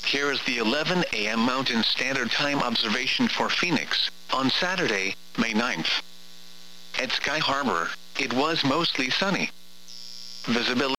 Here is the 11 a.m. Mountain Standard Time observation for Phoenix, on Saturday, May 9th. At Sky Harbor, it was mostly sunny. Visibility